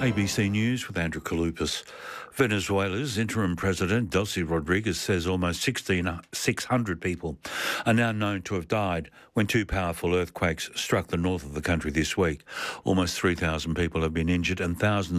ABC News with Andrew Kalupas. Venezuela's interim president, Delcy Rodriguez, says almost 600 people are now known to have died when two powerful earthquakes struck the north of the country this week. Almost 3,000 people have been injured and thousands